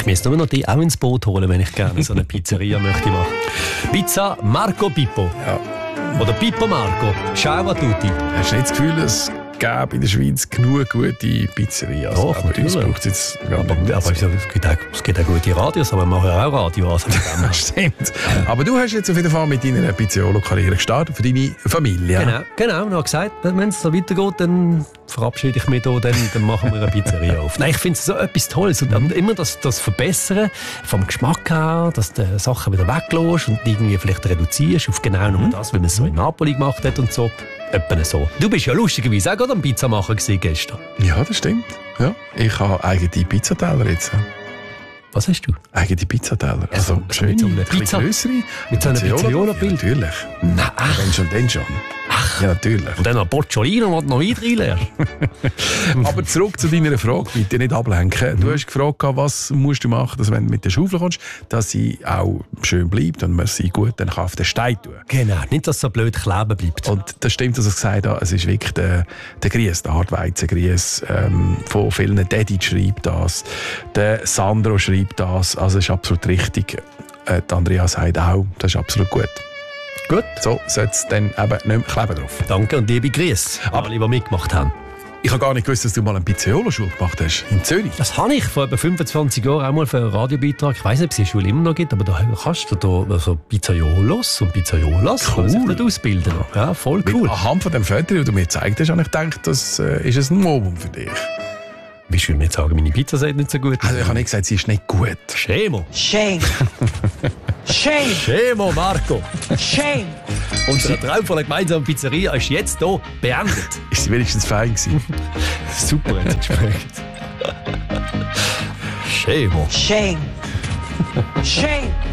Ich müsste nur noch die auch ins Boot holen, wenn ich gerne so eine Pizzeria möchte machen. Pizza Marco Pippo. Ja. Oder Pippo Marco. Ciao a tutti. Hast du nicht das Gefühl, es gäbe in der Schweiz genug gute Pizzerias? Doch, aber natürlich. uns braucht es jetzt Aber es gibt auch gute Radios, aber wir machen ja auch Radio. Also Stimmt. Aber du hast jetzt auf jeden Fall mit deiner Pizzaiolo-Karriere gestartet, für deine Familie. Genau. Und habe gesagt, wenn es so weitergeht, dann verabschiede ich mich da, dann machen wir eine Pizzeria auf. Nein, ich finde es so etwas Tolles. Und immer das Verbessern vom Geschmack her, dass du Sachen wieder weglässt und irgendwie vielleicht reduzierst auf genau nur das, wie man es so in Napoli gemacht hat und so. Etwa so. Du bist ja lustigerweise auch gerade am Pizzamacher gestern. Ja, das stimmt. Ja. Ich habe eigene Pizzateller jetzt. Was hast du? Eigene Pizzateller. Also schöne, mit so einer Pizza, grössere. Mit so einer Pizzaiolo-Bild? Ja, natürlich. Nein. Wenn schon. Ja, natürlich. Und dann noch Bocciolino, was noch Wein reinlernst. Aber zurück zu deiner Frage, bitte nicht ablenken. Du hast gefragt, was musst du machen, dass wenn du mit der Schaufel kommst, dass sie auch schön bleibt und man sie gut dann auf den Stein tun kann. Genau, nicht, dass es so blöd kleben bleibt. Und das stimmt, was ich gesagt habe. Es ist wirklich der Grieß, der Hartweizengrieß. Von vielen Daddy schreibt das. Der Sandro schreibt das. Also es ist absolut richtig. Die Andrea sagt auch, das ist absolut gut. Gut. So sollte es dann eben nicht mehr kleben drauf. Danke und liebe Grüße, alle, die mitgemacht haben. Ich habe gar nicht gewusst, dass du mal eine Pizzaiolo-Schule gemacht hast, in Zürich. Das habe ich vor etwa 25 Jahren auch mal für einen Radiobeitrag. Ich weiss nicht, ob es die Schule immer noch gibt, aber da kannst du da also Pizzaiolos und Pizzaiolas Cool. ausbilden. Ja, voll cool. Anhand von dem Foto, das du mir gezeigt hast, habe ich gedacht, das ist ein Novum für dich. Wie soll mir jetzt sagen, meine Pizza sei nicht so gut? Also ich habe nicht gesagt, sie ist nicht gut. Schemo. Shame. Shame. Schemo, Marco. Shame. Unser Traum von einer gemeinsamen Pizzeria ist jetzt hier beendet. Ist sie wenigstens fein gewesen? Super, jetzt entsprechend. Schemo. Shame. Shame.